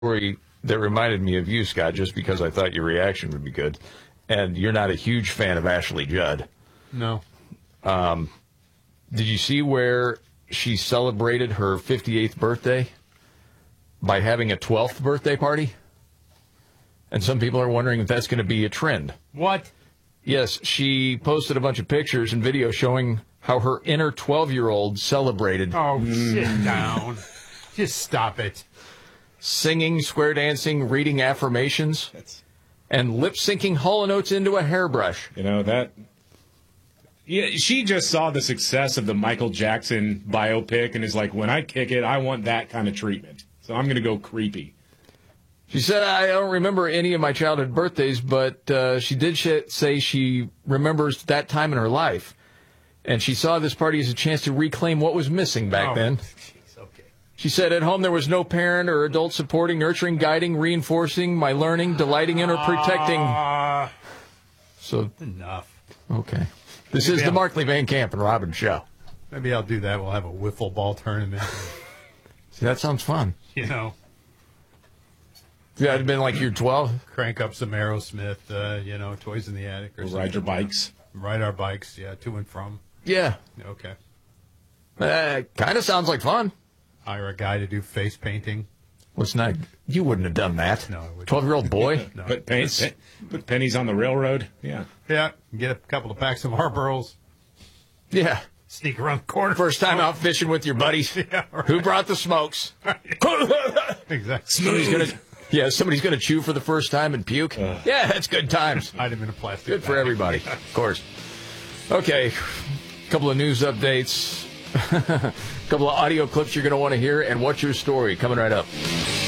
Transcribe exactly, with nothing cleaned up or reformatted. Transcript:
story that reminded me of you, Scott, just because I thought your reaction would be good. And you're not a huge fan of Ashley Judd. No. Um, did you see where she celebrated her fifty-eighth birthday by having a twelfth birthday party? And some people are wondering if that's going to be a trend. What? Yes, she posted a bunch of pictures and videos showing how her inner twelve-year-old celebrated. Oh, sit down. Just stop it. Singing, square dancing, reading affirmations, That's, and lip-syncing Hall and Oates into a hairbrush. you know, that... Yeah, she just saw the success of the Michael Jackson biopic and is like, when I kick it, I want that kind of treatment. So I'm going to go creepy. She said, I don't remember any of my childhood birthdays, but uh, she did sh- say she remembers that time in her life. And she saw this party as a chance to reclaim what was missing back Oh, then. Geez, okay. She said, at home there was no parent or adult supporting, nurturing, guiding, reinforcing my learning, delighting in, or protecting. Uh, So, enough. okay. This Maybe is the I'll- Markley Van Camp and Robin show. Maybe I'll do that. We'll have a wiffle ball tournament. See, that sounds fun. You know, Yeah, it'd been like you're twelve. crank up some Aerosmith, uh, you know, Toys in the Attic or We'll something. ride your bikes. Ride our bikes, yeah, to and from. Yeah. Okay. Uh, kind of sounds like fun. Hire a guy to do face painting. What's not? You wouldn't have done that. No, I wouldn't. twelve-year-old boy? No. Put, pen, pen- put pennies on the railroad. Yeah. Yeah, get a couple of packs of Marlboros, Yeah. sneak around the corner. First time out fishing with your buddies. Yeah, right. Who brought the smokes? Exactly. Somebody's gonna, yeah, somebody's gonna chew for the first time and puke. Yeah, that's good times. Hide them in a plastic Good for bag. everybody, of course. Okay, couple of news updates, couple of audio clips you're gonna want to hear, and what's your story coming right up.